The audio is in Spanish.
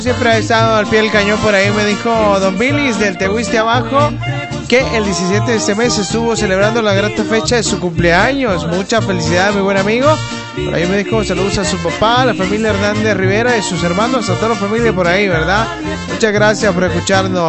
Siempre ha estado al pie del cañón. Por ahí me dijo Don Billis del Tehuiste Abajo que el 17 de este mes estuvo celebrando la grata fecha de su cumpleaños. Mucha felicidad, mi buen amigo. Por ahí me dijo saludos a su papá, a la familia Hernández Rivera y sus hermanos, a toda la familia por ahí, ¿verdad? Muchas gracias por escucharnos.